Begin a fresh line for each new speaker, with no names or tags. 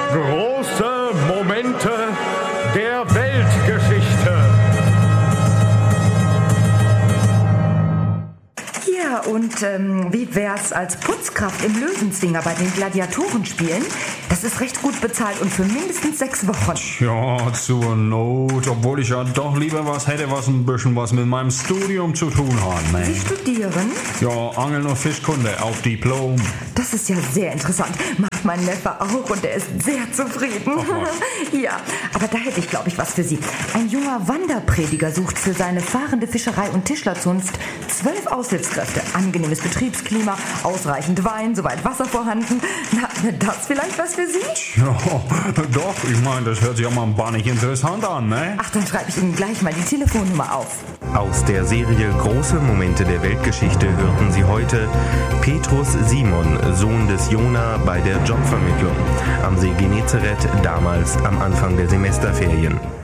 Große Momente der Weltgeschichte.
Ja, und wie wär's als Putzkraft im Löwenzwinger bei den Gladiatorenspielen? Das ist recht gut bezahlt und für mindestens 6 Wochen.
Ja, zur Not, obwohl ich ja doch lieber was hätte, was ein bisschen was mit meinem Studium zu tun hat. Ne?
Sie studieren?
Ja, Angeln und Fischkunde auf Diplom.
Das ist ja sehr interessant. Macht mein Neffe auch und er ist sehr zufrieden. Ja, aber da hätte ich, glaube ich, was für Sie. Ein junger Wanderprediger sucht für seine fahrende Fischerei- und Tischlerzunft 12 Aushilfskräfte. Angenehmes Betriebsklima, ausreichend Wein, soweit Wasser vorhanden. Na, das vielleicht was für Sie?
Ja, doch, ich meine, das hört sich auch mal bannig interessant an, ne?
Ach, dann schreibe ich Ihnen gleich mal die Telefonnummer auf.
Aus der Serie Große Momente der Weltgeschichte hörten Sie heute Petrus Simon, Sohn des Jona, bei der Jobvermittlung am See Genezareth, damals am Anfang der Semesterferien.